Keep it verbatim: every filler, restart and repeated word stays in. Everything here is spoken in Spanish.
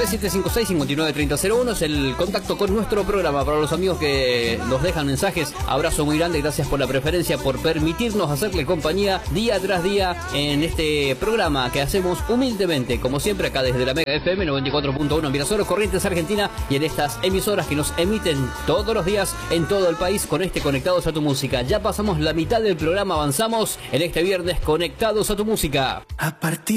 siete cinco seis, cinco nueve tres cero cero uno es el contacto con nuestro programa. Para los amigos que nos dejan mensajes, abrazo muy grande, gracias por la preferencia, por permitirnos hacerle compañía día tras día en este programa que hacemos humildemente, como siempre, acá desde la Mega F M noventa y cuatro punto uno en Mirasoros, Corrientes, Argentina, y en estas emisoras que nos emiten todos los días en todo el país con este Conectados a tu Música. Ya pasamos la mitad del programa, avanzamos en este viernes Conectados a tu Música. A partir